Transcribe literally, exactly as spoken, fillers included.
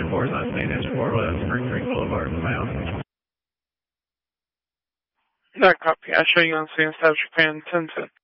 Airport, last name is four eleven Spring Creek Boulevard, Mount. That copy. I show you on scene, South Japan, ten ten.